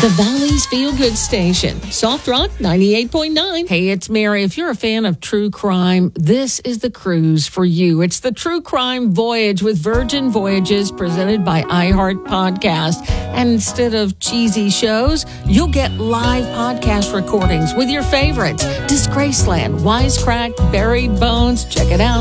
The Valley's Feel Good Station. Soft Rock 98.9. Hey, it's Mary. If you're a fan of true crime, this is the cruise for you. It's the True Crime Voyage with Virgin Voyages presented by iHeart Podcast. And instead of cheesy shows, you'll get live podcast recordings with your favorites. Disgraceland, Wisecrack, Buried Bones. Check it out.